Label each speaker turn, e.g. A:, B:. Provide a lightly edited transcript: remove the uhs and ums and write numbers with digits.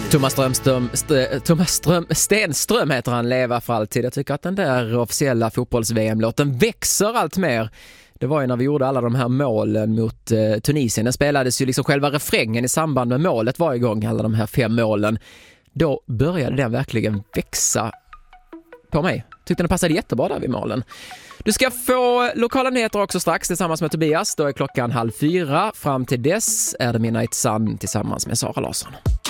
A: Thomas Stenström heter han, Leva för alltid. Jag tycker att den där officiella fotbolls-VM-låten växer allt mer. Det var ju när vi gjorde alla de här målen mot Tunisien. Den spelades ju liksom själva refrängen i samband med målet varje gång, alla de här 5 målen. Då började den verkligen växa på mig. Tyckte den passade jättebra där vid målen. Du ska få lokala nyheter också strax tillsammans med Tobias. Då är klockan 3:30. Fram till dess är det Midnight Sun tillsammans med Sara Larsson.